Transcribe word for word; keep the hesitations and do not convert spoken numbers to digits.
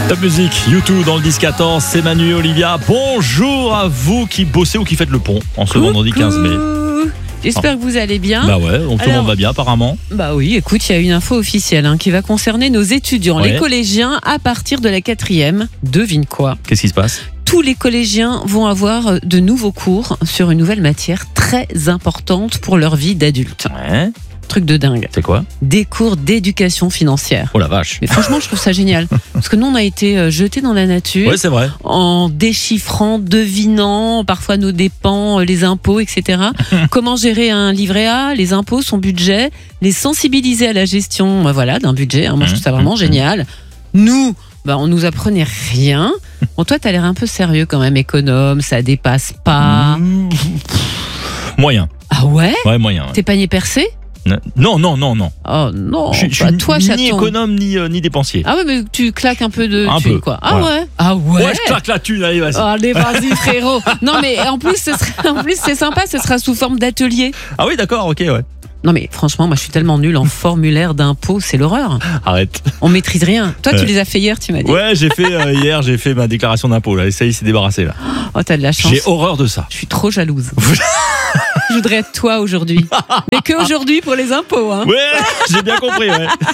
Top musique, YouTube dans le dix quatorze, c'est Manu et Olivia. Bonjour à vous qui bossez ou qui faites le pont en ce Coucou. vendredi quinze mai. J'espère ah. que vous allez bien. Bah ouais, donc tout le monde va bien apparemment. Bah oui, écoute, il y a une info officielle hein, qui va concerner nos étudiants, ouais. les collégiens, à partir de la quatrième. Devine quoi ? Qu'est-ce qui se passe ? Tous les collégiens vont avoir de nouveaux cours sur une nouvelle matière très importante pour leur vie d'adulte. Ouais. Truc de dingue. C'est quoi ? Des cours d'éducation financière. Oh la vache. Mais franchement, je trouve ça génial. Parce que nous, on a été jetés dans la nature. Ouais, c'est vrai. En déchiffrant, devinant, parfois nos dépenses, les impôts, et cetera. Comment gérer un livret A, les impôts, son budget, les sensibiliser à la gestion, voilà, d'un budget. Hein. Moi, je trouve ça vraiment génial. Nous, bah, on nous apprenait rien. Bon, toi, t'as l'air un peu sérieux quand même, économe, ça dépasse pas. Mmh. Moyen. Ah ouais ? Ouais, moyen. Ouais. T'es panier percé ? Non, non, non, non. Oh non, je, je bah, suis toi, ni chaton. économe ni, euh, ni dépensier. Ah ouais, mais tu claques un peu de un thune, peu, quoi. Ah voilà. ouais. Ah ouais. Ouais, je claque la thune, allez, vas-y. Allez, vas-y, frérot. Non, mais en plus, ce sera, en plus, c'est sympa, ce sera sous forme d'atelier. Ah oui, d'accord, ok, ouais. Non, mais franchement, moi, je suis tellement nulle en formulaire d'impôt, c'est l'horreur. Arrête. On maîtrise rien. Toi, tu ouais. les as fait hier, tu m'as dit. Ouais, j'ai fait euh, hier, j'ai fait ma déclaration d'impôt. Là, et ça, il s'est débarrassé là. Oh, t'as de la chance. J'ai horreur de ça. Je suis trop jalouse. Je voudrais être toi aujourd'hui. Mais que aujourd'hui pour les impôts, hein. Ouais, j'ai bien compris, ouais.